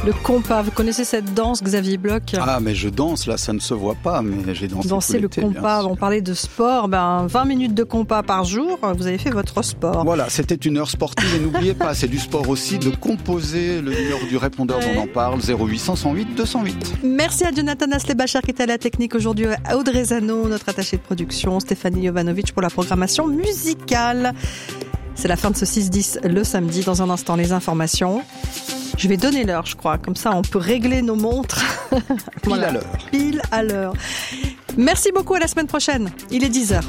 Le compas, vous connaissez cette danse, Xavier Bloch? Ah, mais je danse, là, ça ne se voit pas, mais j'ai dansé Danser le compas, on parlait de sport, 20 minutes de compas par jour, vous avez fait votre sport. Voilà, c'était une heure sportive et n'oubliez pas, c'est du sport aussi, de composer le numéro du répondeur dont on en parle, 0800 108 208. Merci à Jonathan Aslebachar qui était à la technique aujourd'hui, à Audrey Zano, notre attachée de production, Stéphanie Jovanovic pour la programmation musicale. C'est la fin de ce 6-10 le samedi, dans un instant les informations. Je vais donner l'heure, je crois. Comme ça, on peut régler nos montres. Pile à l'heure. Pile à l'heure. Merci beaucoup, à la semaine prochaine. Il est 10h.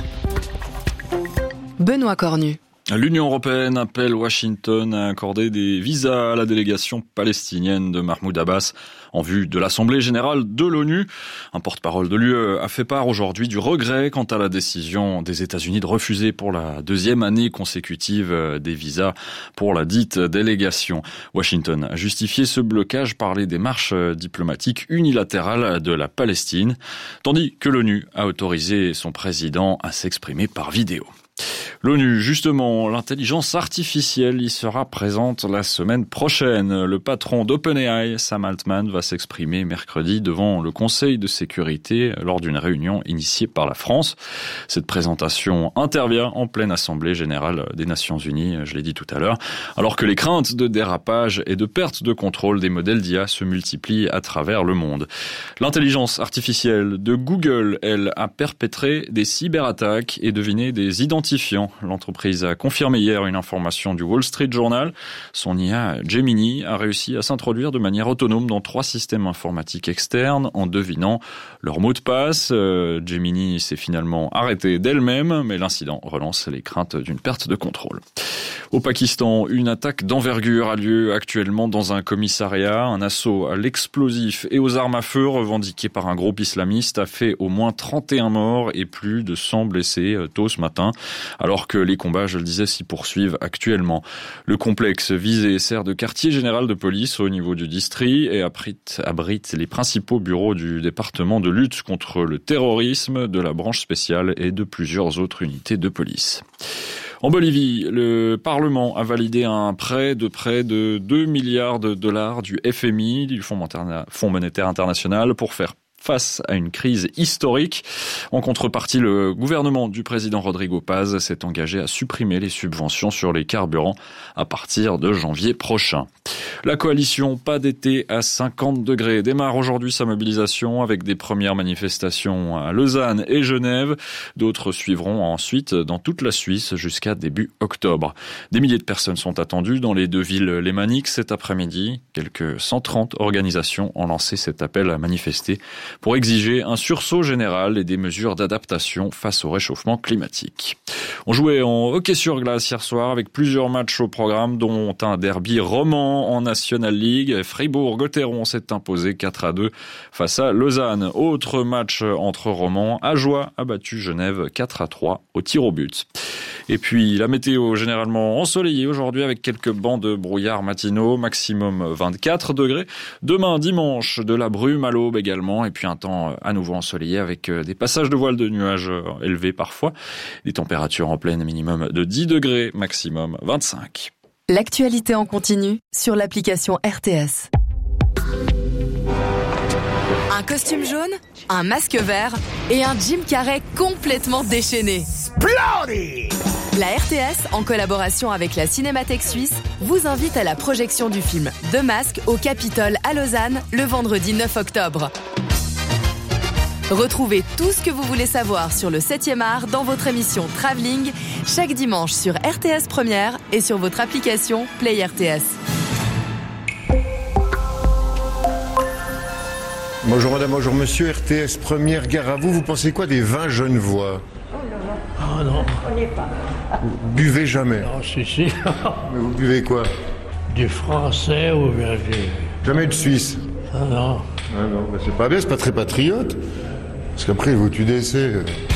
Benoît Cornu. L'Union européenne appelle Washington à accorder des visas à la délégation palestinienne de Mahmoud Abbas en vue de l'Assemblée générale de l'ONU. Un porte-parole de l'UE a fait part aujourd'hui du regret quant à la décision des États-Unis de refuser pour la deuxième année consécutive des visas pour la dite délégation. Washington a justifié ce blocage par les démarches diplomatiques unilatérales de la Palestine, tandis que l'ONU a autorisé son président à s'exprimer par vidéo. L'ONU, justement, l'intelligence artificielle y sera présente la semaine prochaine. Le patron d'OpenAI, Sam Altman, va s'exprimer mercredi devant le Conseil de sécurité lors d'une réunion initiée par la France. Cette présentation intervient en pleine Assemblée générale des Nations Unies, je l'ai dit tout à l'heure, alors que les craintes de dérapage et de perte de contrôle des modèles d'IA se multiplient à travers le monde. L'intelligence artificielle de Google, elle, a perpétré des cyberattaques et deviné des identifiants. L'entreprise a confirmé hier une information du Wall Street Journal. Son IA Gemini a réussi à s'introduire de manière autonome dans 3 systèmes informatiques externes en devinant leur mot de passe. Gemini s'est finalement arrêtée d'elle-même, mais l'incident relance les craintes d'une perte de contrôle. Au Pakistan, une attaque d'envergure a lieu actuellement dans un commissariat. Un assaut à l'explosif et aux armes à feu revendiqué par un groupe islamiste a fait au moins 31 morts et plus de 100 blessés tôt ce matin, alors que les combats, je le disais, s'y poursuivent actuellement. Le complexe visé sert de quartier général de police au niveau du district et abrite les principaux bureaux du département de lutte contre le terrorisme, de la branche spéciale et de plusieurs autres unités de police. En Bolivie, le Parlement a validé un prêt de près de 2 milliards de dollars du FMI, du Fonds monétaire international, pour faire face à une crise historique. En contrepartie, le gouvernement du président Rodrigo Paz s'est engagé à supprimer les subventions sur les carburants à partir de janvier prochain. La coalition Pas d'été à 50 degrés démarre aujourd'hui sa mobilisation avec des premières manifestations à Lausanne et Genève. D'autres suivront ensuite dans toute la Suisse jusqu'à début octobre. Des milliers de personnes sont attendues dans les 2 villes lémaniques cet après-midi. Quelques 130 organisations ont lancé cet appel à manifester pour exiger un sursaut général et des mesures d'adaptation face au réchauffement climatique. On jouait en hockey sur glace hier soir avec plusieurs matchs au programme, dont un derby roman en National League. Fribourg-Gotteron s'est imposé 4-2 face à Lausanne. Autre match entre romans, Ajoie a battu Genève 4-3 au tir au but. Et puis la météo généralement ensoleillée aujourd'hui avec quelques bancs de brouillard matinaux, maximum 24 degrés. Demain dimanche, de la brume à l'aube également, et puis un temps à nouveau ensoleillé avec des passages de voiles de nuages élevés parfois. Des températures en pleine minimum de 10 degrés, maximum 25. L'actualité en continu sur l'application RTS. Un costume jaune, un masque vert et un Jim Carrey complètement déchaîné. La RTS, en collaboration avec la Cinémathèque suisse, vous invite à la projection du film The Mask au Capitole à Lausanne le vendredi 9 octobre. Retrouvez tout ce que vous voulez savoir sur le 7e art dans votre émission Travelling chaque dimanche sur RTS Première et sur votre application Play RTS. Bonjour madame, bonjour monsieur, RTS Première, gare à vous. Vous pensez quoi des vins Genevois? Ah non. On n'est pas. Vous buvez jamais? Non, si. Mais vous buvez quoi? Du français ou bien Jamais de Suisse? Ah non. Ah non, bah c'est pas bien, c'est pas très patriote. Parce qu'après, vous tuez d'essai.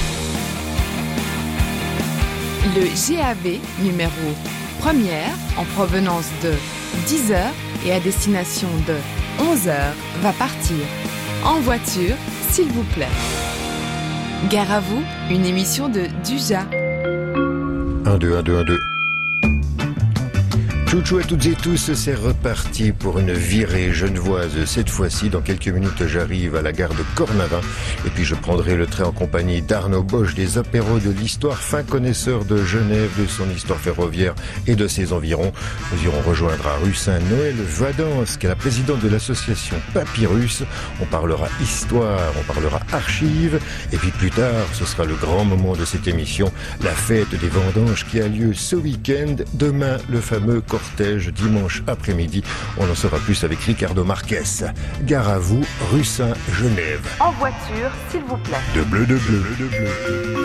Le GAV numéro première en provenance de 10h et à destination de 11h va partir. En voiture, s'il vous plaît. Gare à vous, une émission de Duja. 1, 2, 1, 2, 1, 2. Chouchou à toutes et tous, c'est reparti pour une virée genevoise. Cette fois-ci, dans quelques minutes, j'arrive à la gare de Cornavin. Et puis je prendrai le train en compagnie d'Arnaud Bosch, des apéros de l'histoire, fin connaisseur de Genève, de son histoire ferroviaire et de ses environs. Nous irons rejoindre à Russin Noël Voidance, qui est la présidente de l'association Papyrus. On parlera histoire, on parlera archives. Et puis plus tard, ce sera le grand moment de cette émission, la fête des vendanges qui a lieu ce week-end. Demain, le fameux cortège dimanche après-midi. On en saura plus avec Ricardo Marquez. Gare à vous, Russin, Genève. En voiture, s'il vous plaît. De bleu, de bleu, de bleu.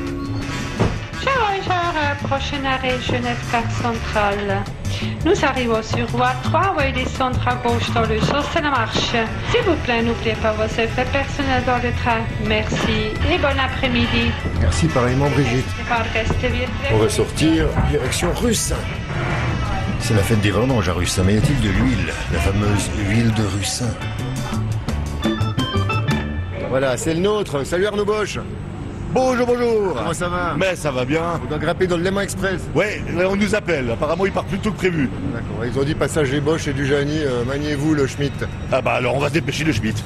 Prochain arrêt Genève Gare Centrale. Nous arrivons sur voie 3, veuillez descendre à gauche dans le sens de la marche. S'il vous plaît, n'oubliez pas vos effets personnels dans le train. Merci et bon après-midi. Merci pareillement Brigitte. On va sortir direction Russin. C'est la fête des vendanges à Russin, mais y a-t-il de l'huile? La fameuse huile de Russin. Voilà, c'est le nôtre. Salut Arnaud Bosch. Bonjour, bonjour. Comment ça va? Mais ça va bien. On doit grimper dans le Léman Express. Ouais, on nous appelle. Apparemment, il part plus tôt que prévu. D'accord, ils ont dit passager Bosch et Dujani, maniez-vous le Schmitt. Ah bah alors, on va se dépêcher le Schmitt.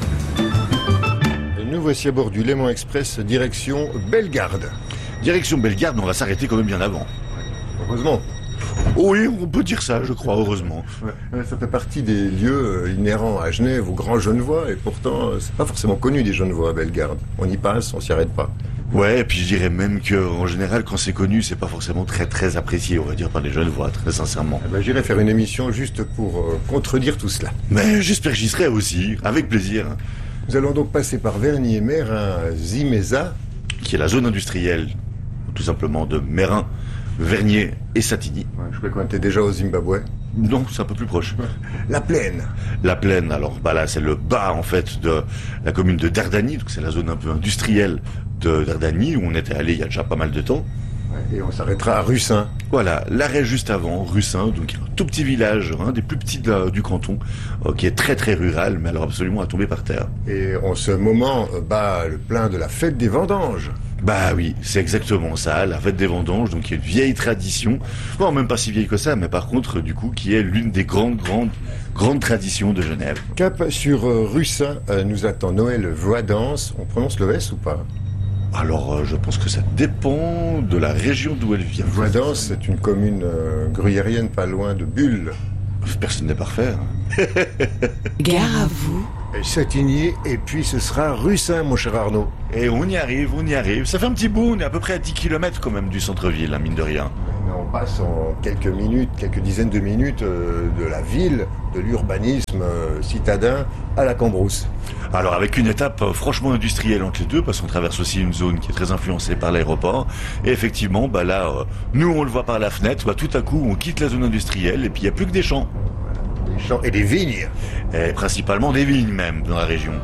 Et nous voici à bord du Léman Express, direction Bellegarde. Direction Bellegarde, on va s'arrêter quand même bien avant. Heureusement. Oui, on peut dire ça, je crois, heureusement. Ouais, ça fait partie des lieux inhérents à Genève, aux grands Genevois, et pourtant, c'est pas forcément connu des Genevois à Bellegarde. On y passe, on s'y arrête pas. Ouais, et puis je dirais même que, en général, quand c'est connu, c'est pas forcément très apprécié, on va dire, par les Genevois, très sincèrement. Eh ben, j'irai faire une émission juste pour contredire tout cela. Mais j'espère que j'y serai aussi, avec plaisir. Nous allons donc passer par Vernier, Mérin, Zimeza, qui est la zone industrielle, tout simplement, de Mérin, Vernier et Satigny. Ouais, je crois qu'on était déjà au Zimbabwe. Non, c'est un peu plus proche. La Plaine. La Plaine, alors bah là c'est le bas en fait de la commune de Dardani, donc c'est la zone un peu industrielle de Dardani où on était allé il y a déjà pas mal de temps. Ouais, et on s'arrêtera à Russin. Voilà, l'arrêt juste avant, Russin, donc un tout petit village, un des plus petits du canton, qui est très rural, mais alors absolument à tomber par terre. Et en ce moment bat le plein de la fête des vendanges. Bah oui, c'est exactement ça, la fête des vendanges, donc qui est une vieille tradition, bon même pas si vieille que ça, mais par contre du coup qui est l'une des grandes traditions de Genève. Cap sur Russin, nous attend Noël Voidance. On prononce le S ou pas? Alors je pense que ça dépend de la région d'où elle vient. Voidance, c'est une commune gruyérienne pas loin de Bulle. Personne n'est parfait. Hein. Gare à vous. Satigny, et puis ce sera Russin, mon cher Arnaud. Et on y arrive. Ça fait un petit bout, on est à peu près à 10 km quand même du centre-ville, hein, mine de rien. Mais on passe en quelques minutes, quelques dizaines de minutes de la ville, de l'urbanisme citadin à la Cambrousse. Alors avec une étape franchement industrielle entre les deux, parce qu'on traverse aussi une zone qui est très influencée par l'aéroport. Et effectivement, bah là, nous on le voit par la fenêtre, bah, tout à coup on quitte la zone industrielle et puis il n'y a plus que des champs. Des champs et des vignes. Et principalement des vignes même dans la région.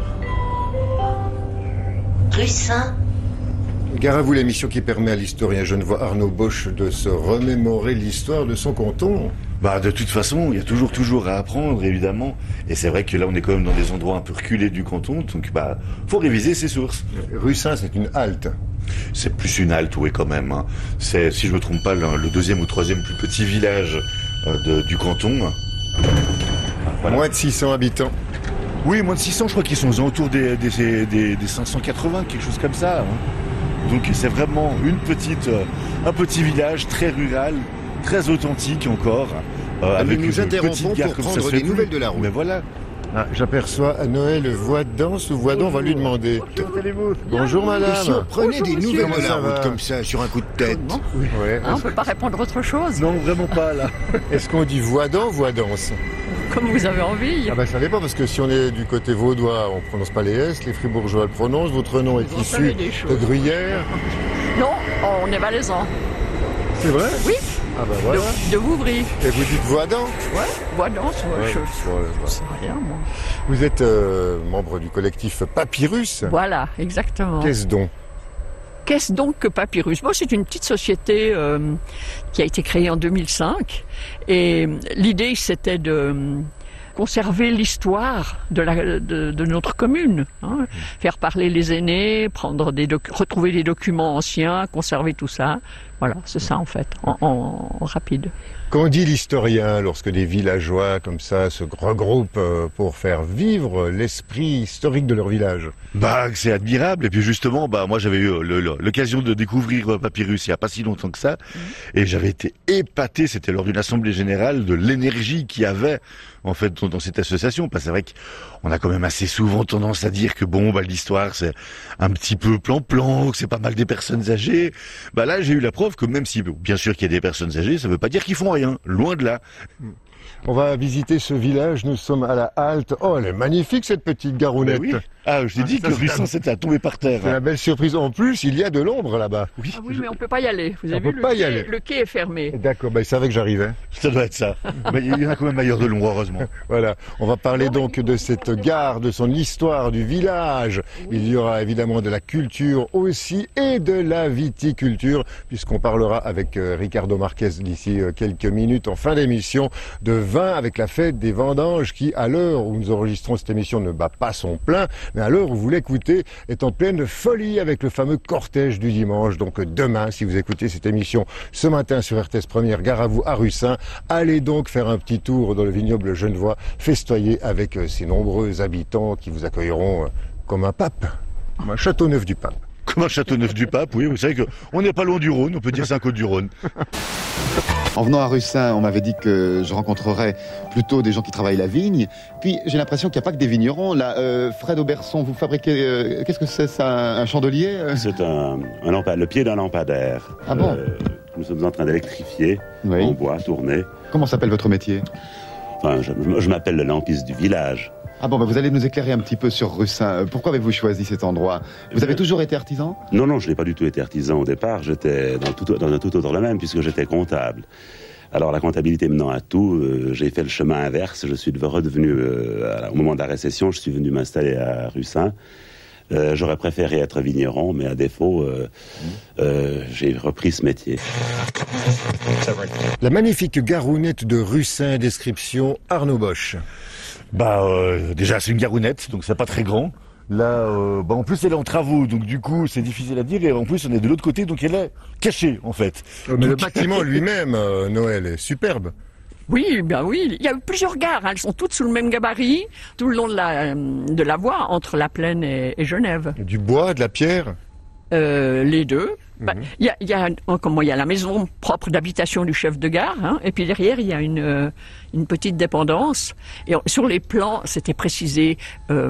Russin. Gare à vous, l'émission qui permet à l'historien genevois Arnaud Bosch de se remémorer l'histoire de son canton. Bah de toute façon, il y a toujours à apprendre évidemment. Et c'est vrai que là on est quand même dans des endroits un peu reculés du canton, donc bah faut réviser ses sources. Russin, c'est une halte. C'est plus une halte, oui quand même. Hein. C'est, si je me trompe pas, le deuxième ou troisième plus petit village du canton. Voilà. Moins de 600 habitants. Oui, moins de 600, je crois qu'ils sont aux alentours des 580, quelque chose comme ça. Hein. Donc c'est vraiment un petit village très rural, très authentique encore. Avec nous interrompons gare pour prendre des nouvelles de la route. Mais voilà. Ah, j'aperçois Noël Voidance ou Voidon, on va lui demander. Comment allez-vous? Bonjour madame. Si on prenait des nouvelles de la ça va route comme ça, sur un coup de tête. Oui. Ouais. On peut pas répondre autre chose. Non, vraiment pas là. Est-ce qu'on dit Voidon ou Voidance? Comme vous avez envie. Ah ben ça dépend, parce que si on est du côté vaudois, on prononce pas les S, les fribourgeois le prononcent. Votre nom est issu de Gruyère. Non, on est valaisan. C'est vrai? Oui. Ah ben voilà. De Vouvry. Et vous dites Voidon? Ouais, Voidance, je sais rien, moi. Vous êtes membre du collectif Papyrus. Voilà, exactement. Qu'est-ce donc? Qu'est-ce donc que Papyrus? Bon, c'est une petite société qui a été créée en 2005. Et l'idée, c'était de conserver l'histoire de notre commune, hein. Faire parler les aînés, retrouver les documents anciens, conserver tout ça. Voilà, c'est ça en fait, en rapide. Qu'en dit l'historien lorsque des villageois comme ça se regroupent pour faire vivre l'esprit historique de leur village? C'est admirable. Et puis justement, moi j'avais eu l'occasion de découvrir Papyrus il y a pas si longtemps que ça, et j'avais été épaté. C'était lors d'une assemblée générale de l'énergie qu'il y avait en fait dans cette association. Parce que c'est vrai qu'on a quand même assez souvent tendance à dire que l'histoire c'est un petit peu plan-plan, que c'est pas mal des personnes âgées. Là j'ai eu la preuve que même si bien sûr qu'il y a des personnes âgées, ça veut pas dire qu'ils font rien, loin de là. On va visiter ce village, nous sommes à la halte. Oh, elle est magnifique cette petite garounette. Oui. Je t'ai dit que Russin c'était à tomber par terre. C'est la belle surprise. En plus, il y a de l'ombre là-bas. Oui, mais on peut pas y aller. Vous avez vu, le quai est fermé. D'accord, il savait que j'arrivais. Ça doit être ça. Mais il y en a quand même ailleurs de long, heureusement. Voilà, on va parler donc de cette gare, de son histoire, du village. Il y aura évidemment de la culture aussi et de la viticulture, puisqu'on parlera avec Ricardo Marquez d'ici quelques minutes en fin d'émission de vin avec la fête des vendanges qui, à l'heure où nous enregistrons cette émission, ne bat pas son plein, mais à l'heure où vous l'écoutez, est en pleine folie avec le fameux cortège du dimanche. Donc demain, si vous écoutez cette émission ce matin sur RTS Première, gare à vous à Russin, allez donc faire un petit tour dans le vignoble genevois, festoyer avec ces nombreux habitants qui vous accueilleront comme un pape, comme un Châteauneuf du Pape. Comme un Châteauneuf du Pape, oui, vous savez qu'on n'est pas loin du Rhône, on peut dire c'est un côte du Rhône. En venant à Russin, on m'avait dit que je rencontrerais plutôt des gens qui travaillent la vigne. Puis j'ai l'impression qu'il n'y a pas que des vignerons. Là, Fred Auberson, vous fabriquez... qu'est-ce que c'est ça, un chandelier? C'est le pied d'un lampadaire. Ah bon? Nous sommes en train d'électrifier, en bois, tourner. Comment s'appelle votre métier? Je m'appelle le lampiste du village. Ah bon, vous allez nous éclairer un petit peu sur Russin. Pourquoi avez-vous choisi cet endroit? Vous avez toujours été artisan? Non, je n'ai pas du tout été artisan au départ. J'étais dans un tout autre domaine puisque j'étais comptable. Alors la comptabilité menant à tout, j'ai fait le chemin inverse. Je suis redevenu, au moment de la récession, je suis venu m'installer à Russin. J'aurais préféré être vigneron, mais à défaut, j'ai repris ce métier. La magnifique garounette de Russin, description Arnaud Bosch. Déjà c'est une garounette, donc c'est pas très grand. Là, en plus elle est en travaux, donc du coup c'est difficile à dire, et en plus on est de l'autre côté, donc elle est cachée en fait. Mais le bâtiment lui-même, Noël, est superbe. Oui, il y a eu plusieurs gares, elles sont toutes sous le même gabarit, tout le long de la voie, entre La Plaine et Genève. Du bois, de la pierre? Les deux. Il y a la maison propre d'habitation du chef de gare, et puis derrière il y a une petite dépendance. Et sur les plans, c'était précisé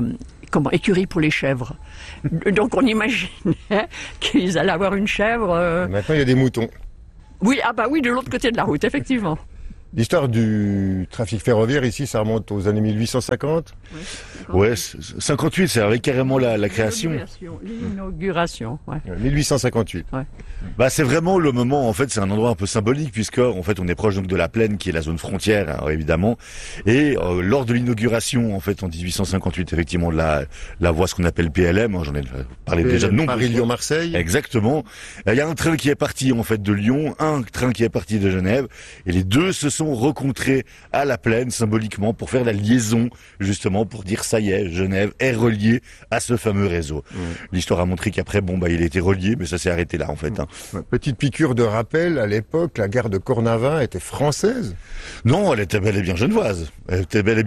écurie pour les chèvres. Donc on imaginait qu'ils allaient avoir une chèvre. Maintenant il y a des moutons. Oui, de l'autre côté de la route, effectivement. L'histoire du trafic ferroviaire ici, ça remonte aux années 1850. Ouais, 58, c'est avec carrément la création. L'inauguration, 1858. Ouais. C'est vraiment le moment, en fait, c'est un endroit un peu symbolique, puisque, en fait, on est proche donc de la plaine, qui est la zone frontière, évidemment. Et, lors de l'inauguration, en fait, en 1858, effectivement, de la voie, ce qu'on appelle PLM, j'en ai parlé déjà de nombreuses fois. Paris-Lyon-Marseille. Exactement. Il y a un train qui est parti, en fait, de Lyon, un train qui est parti de Genève, et les deux se sont rencontrés à la plaine, symboliquement, pour faire la liaison, justement, pour dire, ça y est, Genève est reliée à ce fameux réseau. L'histoire a montré qu'après, il a été relié, mais ça s'est arrêté là, en fait. Petite piqûre de rappel, à l'époque, la gare de Cornavin était française? Non, elle était bel et bien genevoise. Elle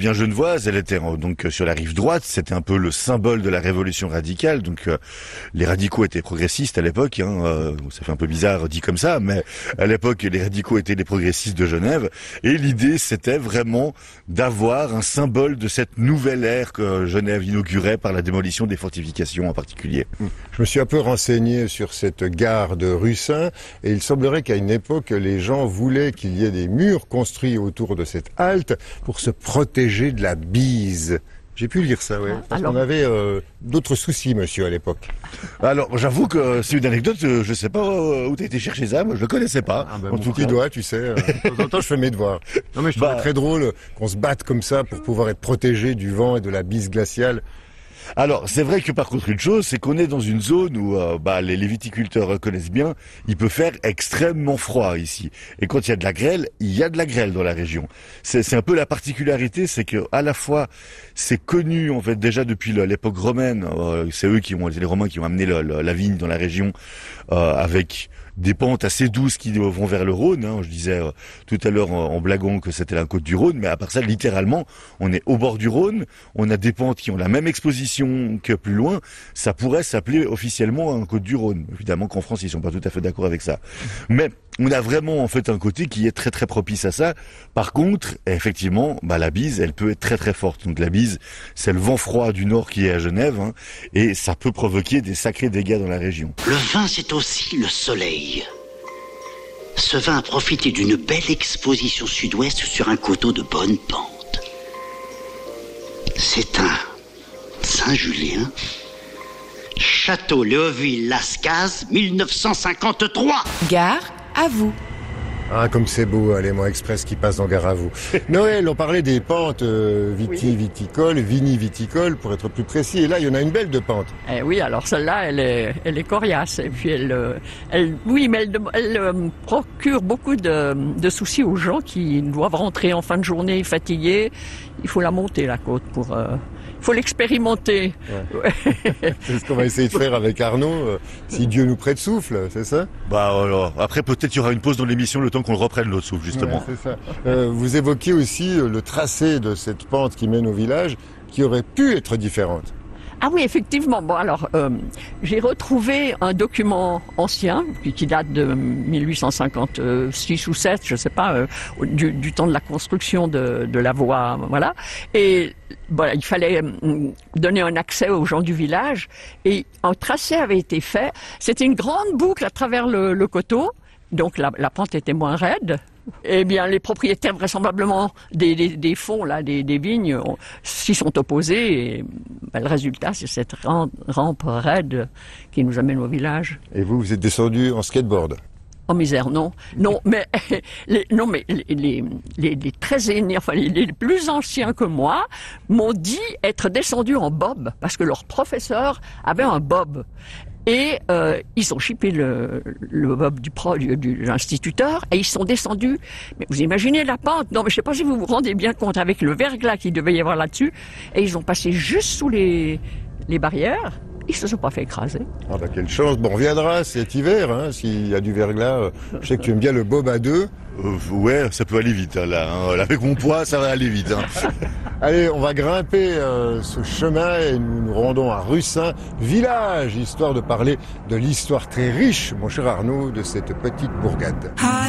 était donc sur la rive droite, c'était un peu le symbole de la révolution radicale, donc les radicaux étaient progressistes à l'époque, ça fait un peu bizarre dit comme ça, mais à l'époque, les radicaux étaient les progressistes de Genève, et l'idée, c'était vraiment d'avoir un symbole de cette nouvelle ère que Genève inaugurait par la démolition des fortifications en particulier. Je me suis un peu renseigné sur cette gare de Russin, et il semblerait qu'à une époque, les gens voulaient qu'il y ait des murs construits autour de cette halte pour se protéger de la bise. J'ai pu lire ça, parce qu'on avait d'autres soucis, monsieur, à l'époque. Alors, j'avoue que c'est une anecdote, je sais pas où t'as été chercher ça, moi je le connaissais pas. En tout petit doigt, tu sais, de temps en temps je fais mes devoirs. Non mais je trouve très drôle qu'on se batte comme ça pour pouvoir être protégé du vent et de la bise glaciale. Alors, c'est vrai que par contre, une chose, c'est qu'on est dans une zone où les viticulteurs connaissent bien, il peut faire extrêmement froid ici. Et quand il y a de la grêle, il y a de la grêle dans la région. C'est un peu la particularité, c'est que à la fois, c'est connu en fait déjà depuis l'époque romaine, c'est eux les Romains qui ont amené la vigne dans la région avec des pentes assez douces qui vont vers le Rhône. Je disais tout à l'heure en blaguant que c'était la côte du Rhône, mais à part ça, littéralement, on est au bord du Rhône. On a des pentes qui ont la même exposition que plus loin. Ça pourrait s'appeler officiellement un côte du Rhône. Évidemment qu'en France, ils sont pas tout à fait d'accord avec ça. Mais on a vraiment en fait un côté qui est très très propice à ça. Par contre, effectivement, la bise, elle peut être très très forte. Donc la bise, c'est le vent froid du nord qui est à Genève, et ça peut provoquer des sacrés dégâts dans la région. Le vin, c'est aussi le soleil. Ce vin a profité d'une belle exposition sud-ouest sur un coteau de bonne pente. C'est un Saint-Julien, Château Léoville-Lascaz, 1953. Gare à vous. Ah, comme c'est beau, l'élément express qui passe dans Gare à vous. Noël, on parlait des pentes viticoles, vini-viticoles, pour être plus précis. Et là, il y en a une belle de pente. Oui, alors celle-là, elle est coriace. Et puis elle procure beaucoup de soucis aux gens qui doivent rentrer en fin de journée fatigués. Il faut la monter, la côte, il faut l'expérimenter. Ouais. C'est ce qu'on va essayer de faire avec Arnaud, si Dieu nous prête souffle, c'est ça? Alors, après, peut-être il y aura une pause dans l'émission, le temps qu'on le reprenne, l'autre souffle, justement. Ouais, c'est ça. Vous évoquiez aussi le tracé de cette pente qui mène au village, qui aurait pu être différente. Ah oui, effectivement. Bon, alors, j'ai retrouvé un document ancien qui date de 1856 ou 7, je sais pas, du temps de la construction de la voie, voilà. Et voilà, il fallait donner un accès aux gens du village, et un tracé avait été fait. C'était une grande boucle à travers le coteau, donc la pente était moins raide. Eh bien, les propriétaires vraisemblablement des fonds là, des vignes, s'y sont opposés. Et, le résultat, c'est cette rampe raide qui nous amène au village. Et vous êtes descendu en skateboard? Oh misère, non, mais les très aînés, enfin les plus anciens que moi, m'ont dit être descendus en bob parce que leur professeur avait un bob. Et ils ont chippé le bob de l'instituteur et ils sont descendus. Mais vous imaginez la pente? Non, mais je sais pas si vous vous rendez bien compte avec le verglas qu'il devait y avoir là-dessus. Et ils ont passé juste sous les barrières. Ils se sont pas fait écraser. Ah quelle chance. Bon, on reviendra cet hiver, s'il y a du verglas. Je sais que tu aimes bien le bob à deux. Ouais, ça peut aller vite, là. Avec mon poids, ça va aller vite. Allez, on va grimper ce chemin et nous nous rendons à Russin, village, histoire de parler de l'histoire très riche, mon cher Arnaud, de cette petite bourgade.